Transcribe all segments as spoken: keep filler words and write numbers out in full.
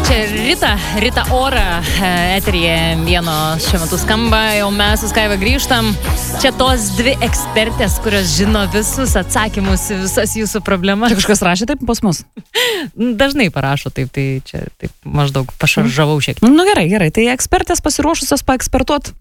Čia Rita, Rita Ora eteryje vieno šiuo metu skamba, jau mes su Skaiva grįžtam. Čia tos dvi ekspertės, kurios žino visus atsakymus į visas jūsų problemas. Čia kažkas rašė taip pas mus? Dažnai parašo taip, tai čia taip maždaug pašaržavau šiek tiek. Nu gerai, gerai, tai ekspertės pasiruošusios paekspertuot.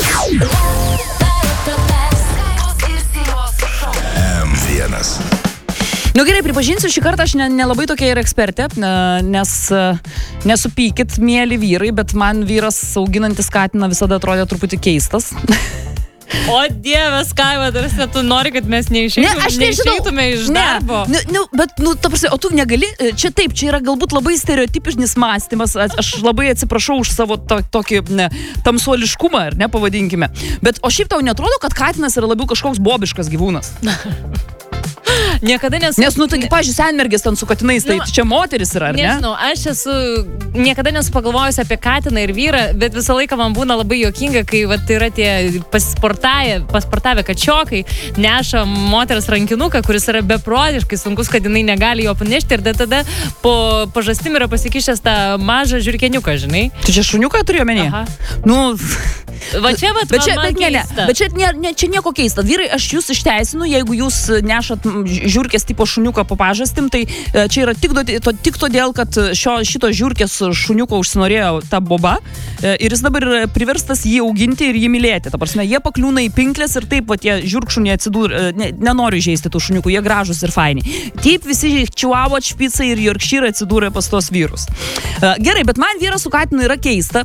em vienas. Nu gerai, pripažinsiu, šį kartą aš nelabai ne tokia ir ekspertė, nes nesupykit, mėly vyrai, bet man vyras auginantis katiną visada atrodė truputį keistas. O Dieve, Skaiva, tarsi tu nori, kad mes neišeitum, ne, aš neišeitume iš ne, darbo. Ne, nu, bet, nu, ta prasme, o tu negali, čia taip, čia yra galbūt labai stereotipinis mąstymas, aš labai atsiprašau už savo to, tokį ne, tamsuoliškumą, ar ne, pavadinkime. Bet, o šiaip tau netrodo, kad katinas yra labiau kažkoks bobiškas gyvūnas? Niekada nesu... Nes, nu, taigi, pažiūrėjau, senmergės ten su katinais, tai nu, čia moteris yra, ar ne? Nežinau, aš esu niekada nesu pagalvojusi apie katiną ir vyrą, bet visą laiką man būna labai juokinga, kai vat, yra tie pasportavę, pasportavę kačiokai, neša moters rankinuką, kuris yra beprotiškai sunkus, kad jinai negali jo panešti ir tada po pažastim yra pasikišęs tą mažą žiurkeniuką, žinai. Tu čia šuniuką turėjo menį? Aha. Nu... Va čia, vat, bet čia, man, man bet ne, keista. Bet čia, ne, ne, čia nieko keista. Vyrai, aš jūs išteisinu, jeigu jūs nešat žiurkės tipo šuniuką po pažastim, tai čia yra tik, to, tik todėl, kad šio, šito žiurkės šuniuko užsinorėjo ta boba ir jis dabar yra priverstas jį auginti ir jį mylėti. Ta prasme, jie pakliūna į pinklės ir taip, va, tie žiurkšuniai atsidūrė, ne, nenoriu žaisti tų šuniukų, jie gražus ir faini. Taip visi čihuahua, špicai ir jorkšyrai atsidūrė pas tos vyrus. Gerai, bet man vyras su katinu yra keista.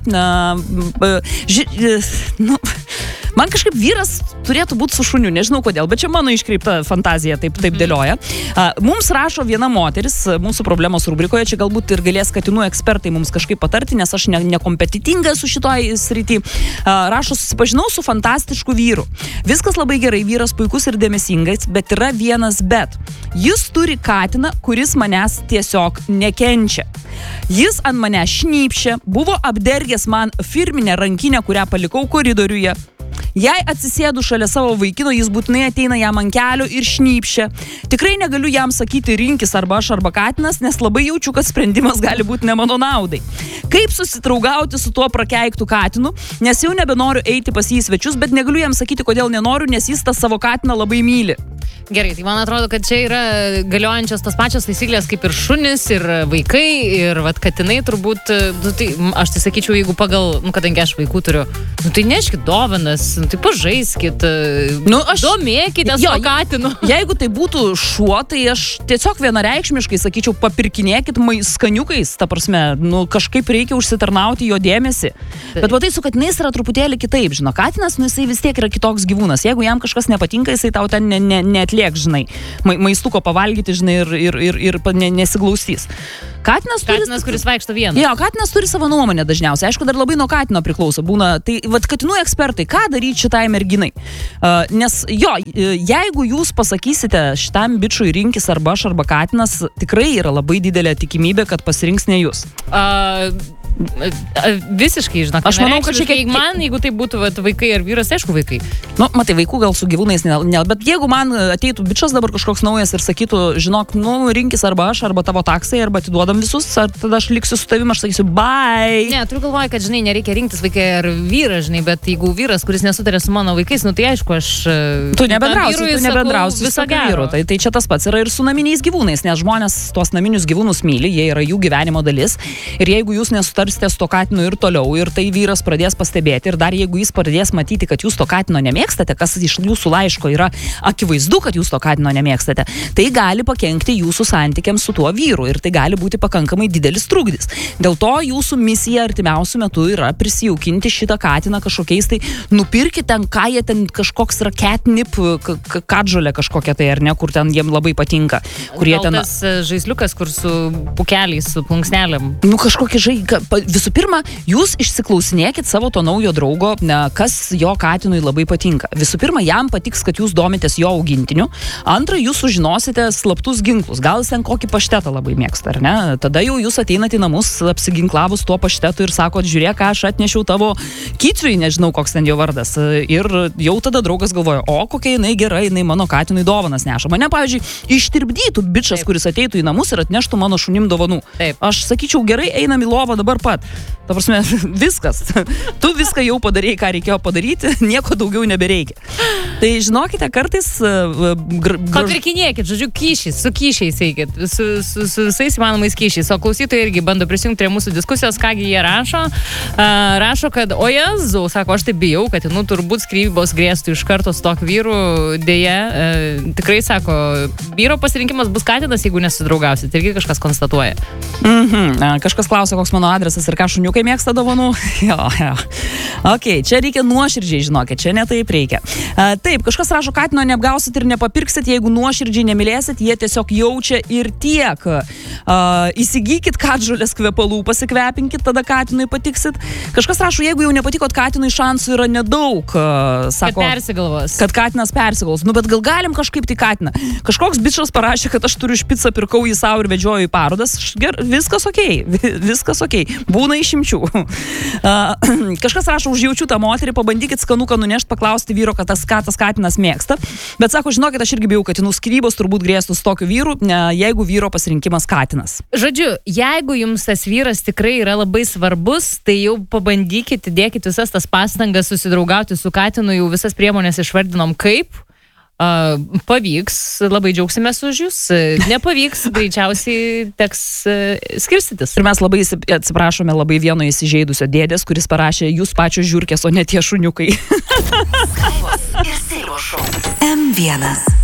Ži, nu, man kažkaip vyras turėtų būti su šuniu, nežinau kodėl, bet čia mano iškreipta fantazija taip, taip dėlioja. Mums rašo viena moteris, mūsų problemos rubrikoje, čia galbūt ir galės katinų ekspertai mums kažkaip patarti, nes aš ne, nekompetentinga su šitoj srity. Rašo, susipažinau su fantastišku vyru. Viskas labai gerai, vyras puikus ir dėmesingas, bet yra vienas bet. Jis turi katiną, kuris manęs tiesiog nekenčia. Jis ant mane šnypšė, buvo apdergęs man firminę rankinę, kurią palikau koridoriuje. Jei atsisėdu šalia savo vaikino, jis būtinai ateina jam ant kelio ir šnypšia. Tikrai negaliu jam sakyti rinkis arba aš arba katinas, nes labai jaučiu, kad sprendimas gali būti ne mano naudai. Kaip susitraugauti su tuo prakeiktu katinu, nes jau nebenoriu eiti pas jį į svečius, bet negaliu jam sakyti, kodėl nenoriu, nes jis tą savo katiną labai myli. Gerai, tai man atrodo, kad čia yra galiojančios tas pačios taisyklės kaip ir šunis, ir vaikai, ir vat, katinai turbūt, nu, tai, aš tai sakyčiau, jeigu pagal, nu, kadangi aš vaikų turiu, nu, tai neškit dovanas, nu, tai pažaiskit, nu, aš, domėkite su katinu. Jeigu tai būtų šuo, tai aš tiesiog vienareikšmiškai sakyčiau, papirkinėkit skaniukais, ta prasme, nu, kažkaip reikia užsitarnauti jo dėmesį. Tai. Bet va tai su katinais yra truputėlį kitaip, žino, katinas, nu, jisai vis tiek yra kitoks gyvūnas. Jeigu jam kažkas nepatinka, jisai tau ten ne, ne, neatliek, žinai, maistuko pavalgyti, žinai, ir, ir, ir, ir ne, nesiglaustys. Katinas, turi, katinas, kuris vaikšto vienas. Jo, katinas turi savo nuomonę dažniausiai. Aišku, dar labai nuo katino priklauso. Būna, tai vat katinų ekspertai, ką daryti šitai merginai? Uh, nes jo, jeigu jūs pasakysite šitam bičui rinkis arba aš arba katinas, tikrai yra labai didelė tikimybė, kad pasirinks ne jūs. Uh... Visiškai, žinok, aš manau, kad šiek tiek man, jeigu tai būtų vat, vaikai ar vyras, aišku vaikai. Nu, matai, vaikų gal su gyvūnais ne, ne, bet jeigu man ateitų bičas dabar kažkoks naujas ir sakytų, žinok, nu, rinkis arba aš, arba tavo taksai, arba atiduodam visus, ar tada aš liksiu su tavim, aš sakysiu, bye. Ne, turiu galvoje, kad, žinai, nereikia rinktis vaikai ar vyras, žinai, bet jeigu vyras, kuris nesutarė su mano vaikais, nu, tai aišku, aš... Tu nebendrausi, tu nebendrausi visą gerą. Tai, tai čia tas pats yra ir su naminiais gyvūnais, nes žmonės tuos naminius gyvūnus myli, jie yra jų gyvenimo dalis. Ir jeigu jūs nesutarsite su to katinu ir toliau, ir tai vyras pradės pastebėti, ir dar jeigu jis pradės matyti, kad jūs to katino nemėgstate, kas iš jūsų laiško yra akivaizdu, kad jūs to katino nemėgstate, tai gali pakenkti jūsų santykiams su tuo vyru ir tai gali būti pakankamai didelis trukdis. Dėl to jūsų misija artimiausių metų yra prisijaukinti šitą katiną kažkokiais, tai nupirkite ten, ką jie ten kažkoks yra catnip, katžolė kažkokia tai, ar ne, kur ten jiem labai patinka. Kur gal ten... tas žaisliukas, kur su pukeliais, su plunksnelėm. Nu kažkokį žai... Visų pirma, jūs išsiklausinėkit savo to naujo draugo, ne, kas jo katinui labai patinka. Visų pirma, jam patiks, kad jūs domitės jo auginimu. augintiniu. Antra, jūs sužinosite slaptus ginklus. Gal jis ten kokį paštetą labai mėgsta, ar ne? Tada jau jūs ateinate į namus apsiginklavus tuo paštetu ir sakot, žiūrėk, ką aš atnešiau tavo Kyciui, nežinau, koks ten jo vardas. Ir jau tada draugas galvoja, o kokia jinai gerai, jinai mano katinui dovanas neša. Mane, pavyzdžiui, ištirpdytų bičas, Taip. kuris ateitų į namus ir atneštų mano šunim dovanų. Taip. Aš sakyčiau, gerai, einam į lovą dabar pat. Ta prasme, viskas. Tu viską jau padarėjai, ką reikėjo padaryti, nieko daugiau nebereikia. Tai žinokite, kartais... Gr... Papirkinėkit, žodžiu, kyšiais, su kyšiais eikit, su, su, su visais įmanomais kyšiais. O klausytojai irgi bando prisijungti prie mūsų diskusijos, kągi jie rašo. Uh, rašo, kad, o Jėzau, sako, aš tai bijau, kad, nu, turbūt skyrybos grėstų iš karto su tokiu vyru, dėja. Uh, tikrai, sako, vyro pasirinkimas bus katinas, jeigu nesudraugausit. Irgi kažkas konstatuoja. Mhm. Kažkas klausia, koks mano adresas ir ką šuniukai mėgsta dovanų. Jo, jo. Ok, čia reikia nuoširdžiai, žinokit, čia ne taip reikia. Uh, taip, kažkas rašo, katino neapgausit ir nepapirksit, jeigu nuoširdžiai nemylėsit, jie tiesiog jaučia ir tiek. Uh, įsigykit katžolės kvepalų, pasikvepinkit, tada katinui patiksit. Kažkas rašo, jeigu jau nepatikot katinui, šansų yra nedaug. Uh, sako, kad persigalvos. Kad katinas persigalvos. Nu, bet gal galim kažkaip tai katiną. Kažkoks bičas parašė, kad aš turiu špicą, pirkau jį savo ir vedžioju į parodas. Ger, viskas okei, okay. viskas okei. Okay. Būna išimčių. Uh, kažkas rašo, užjaučiu tą moterį, pabandykit skanuką nunešti, paklausti vyro, kad tas, ką tas katinas mėgsta. Bet sako, žinokit, aš irgi bijau, kad katinų skyrybos turbūt grėstų su tokiu vyru, ne, jeigu vyro pasirinkimas katinas. Žodžiu, jeigu jums tas vyras tikrai yra labai svarbus, tai jau pabandykit, dėkit visas tas pastangas susidraugauti su katinu, jau visas priemonės išvardinom kaip. Uh, pavyks, labai džiaugsimės už jūs. Nepavyks, greičiausiai teks uh, skirstytis. Ir mes labai atsiprašome labai vieno įsižeidusio dėdės, kuris parašė, jūs pačios žiurkės, o ne tie šuniukai. M vienas.